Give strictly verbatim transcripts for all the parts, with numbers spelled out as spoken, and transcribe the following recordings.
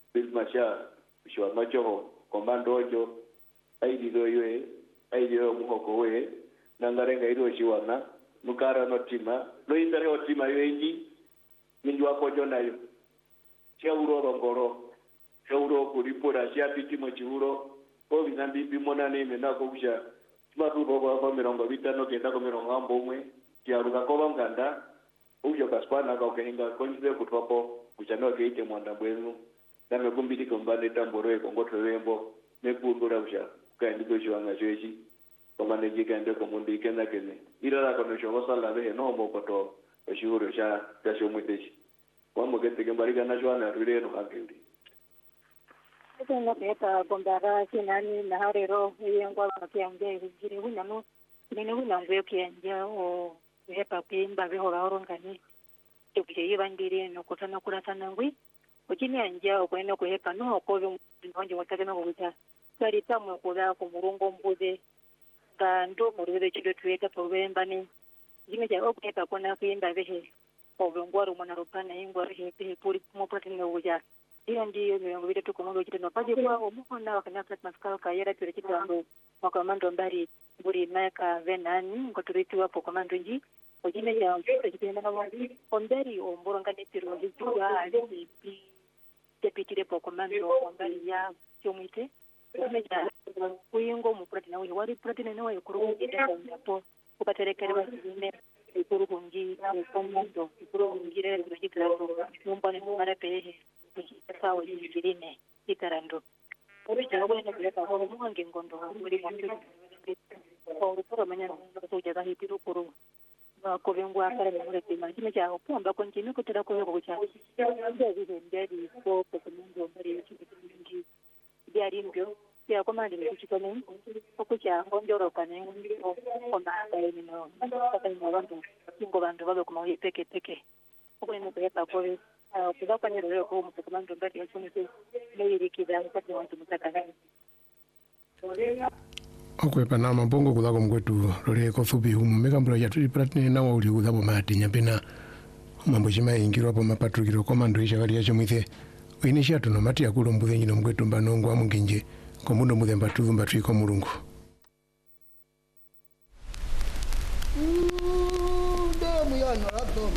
bil masha shwa macho komando jo ai di do yue ai di mo ko we nangare ngai do shiwana mukara no tima lo indare o tima yeji minjwa ko jona yo cheuro rongoro cheuro kulipora sia pitimo chiuro ko binambi bimona ne mena ko kusha matu ko ba mirongo vitano kenda ko mirongo ambomwe kiaruka ko banganda ujo kaspana ka ukenga konjwe kutwapo kuchanoa keite mwanda bwenu na mekumbidi kombane tamboro ko ngoto wembo mekundura kusha kandi ko shwanga jeji komane jikande ko mundi kenda kene irara ko no shogo sala be no mo ko to shuru sha tasho mwiteshi kwa mogete kembali na shwana rire no hakendi Tengo que estar con dará sinani na harero yengo kwa kiange hijiri hunano nene hunangwe kianja o hepa pimba be hora orongani tukije yibangiri no kutana kuratana ngwi okini anja okwenda ko hepa no ko nje watagana ko kuta kari tamwe kula ko murungo mbuze kando murube chido tuweka provemba ni jime ja oketa kona kuimba behe obengwaro mwana rupana ingwaro hepe puri mo pratinga uja iyo ndiyo mirongo vile tuko mungu kitendo paje kwa omukona wakanya plasma scale kayera tuli kitando makomando mbari buri naka venani ngoturiti wapo komando nji ojine ya mfute kitendo na wali omberi omboronga netiro litua ali pi deputy po komando mbari ya chomite kumeja kuyingo mu pratina we wali pratina ne wayo kuru ida po kupaterekere basine ikuru kungi komando ikuru ngire ngitira mumbane mara pehe sawa yingirine itarando ubija wena kuleka ho muhange ngondo muri mwandu ko ruporo manya soja ga hitiru kuru ba ko bengwa kare muri tima kime cha opamba kontinu kutera ko yoko cha ndezi ndezi ko ko mundo mbari y'ikindi byari mbyo ya komandi n'ikitone ko cha ngondoro kane ko na dai no kata ni abantu ngo bantu babe kuma yipeke peke ko ni ko yata ko kuba kwenye leo kwa mfukamando mbali ya chumi tu leo kida mpaka watu mtakana okwepa na mabongo kudako mkwetu lole ko fubi humu megambula ya tuli platini na wauli kudabo mati nyapena mambo chima ingiro hapo mapatrukiro komando isha kali ya chumwithe uinisha tuno mati ya kulo mbuthe nyino mkwetu mbanongo wa munginje kwa mundo mbuthe mbatuvu mbatriko murungu Demu ya narato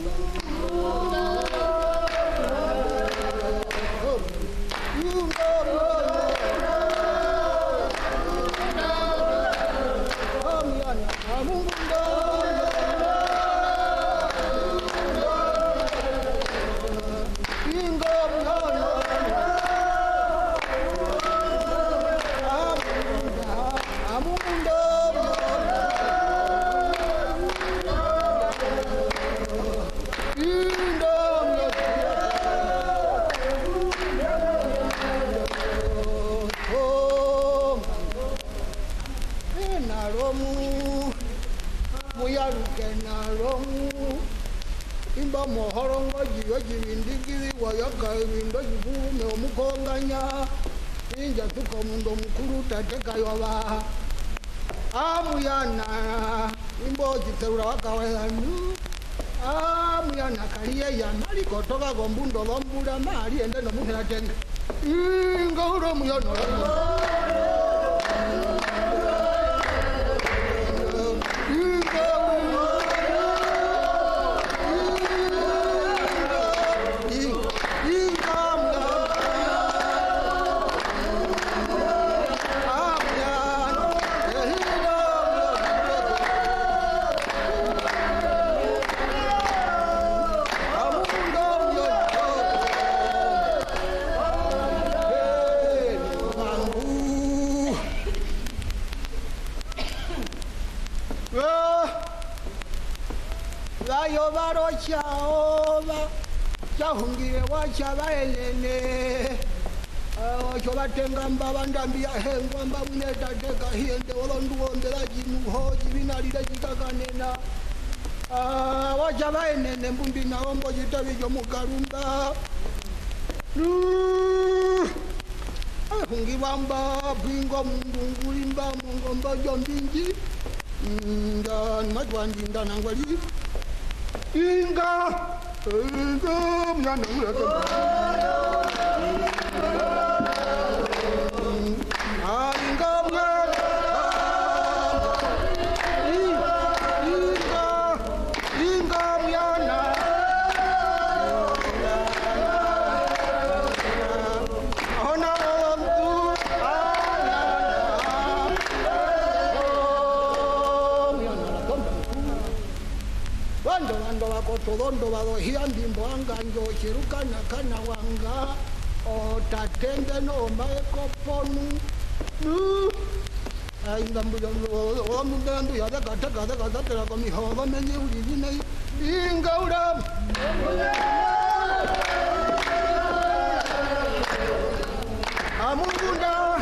Amuyana imbo jiterura wakawelanu Amuyana kaliye ya nali kotoka gombundo lombura mali ende no muhera tenge Inga uro muyano Chaoba chahungire wachabaelele choba tenga mbaba ndambia hengwa mbamune tateka hiende olonduombela jimuhoji binalile jikakanena wachabaenene mbundi naombo jitabijo mukarumba hungibamba bwingo mundungulimba mungombo jombinji ndan majwandinda nangwali Inga, inga, mwana mwana. bando bando bakotodondo badohia ndimbo anganjo chirukana kana wanga o tatende no maekoponu nu ainda mbuja o mundandu ya daga daga daga daga komi hoba menye uri nei ingaura amungunda